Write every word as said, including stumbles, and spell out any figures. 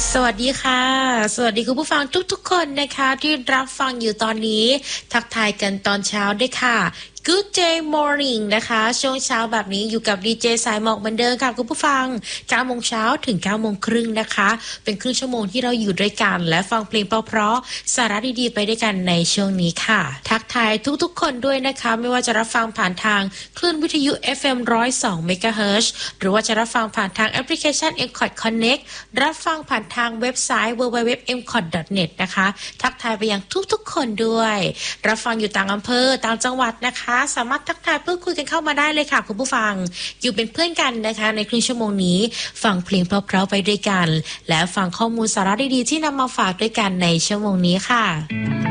สวัสดีค่ะสวัสดีคุณผู้ฟังทุกๆคนนะคะที่รับฟังอยู่ตอนนี้ทักทายกันตอนเช้าด้วยค่ะ Good day morning นะคะช่วงเช้าแบบนี้อยู่กับดีเจสายหมอกเหมือนเดิมค่ะคุณผู้ฟังเก้าโมงเช้าถึงเก้าโมงครึ่งนะคะเป็นครึ่งชั่วโมงที่เราอยู่ด้วยกันและฟังเพลงเพราะๆสาระดีๆไปด้วยกันในช่วงนี้ค่ะทักทายทุกๆคนด้วยนะคะไม่ว่าจะรับฟังผ่านทางคลื่นวิทยุ เอฟ เอ็ม หนึ่งร้อยสอง เมกะเฮิรตซ์ หรือว่าจะรับฟังผ่านทางแอปพลิเคชัน เอ็ม คอท Connect รับฟังผ่านทางเว็บไซต์ ดับเบิลยู ดับเบิลยู ดับเบิลยู ดอท เอ็ม คอท ดอท เน็ต นะคะทักทายไปยังทุกๆคนด้วยรับฟังอยู่ต่างอำเภอต่างจังหวัดนะคะสามารถทักทายพูดคุยกันเข้ามาได้เลยค่ะคุณผู้ฟังอยู่เป็นเพื่อนกันนะคะในครึ่งชั่วโมงนี้ฟังเพลงเพราะๆไปด้วยกันและฟังข้อมูลสาระดีๆที่นำมาฝากด้วยกันในชั่วโมงนี้ค่ะ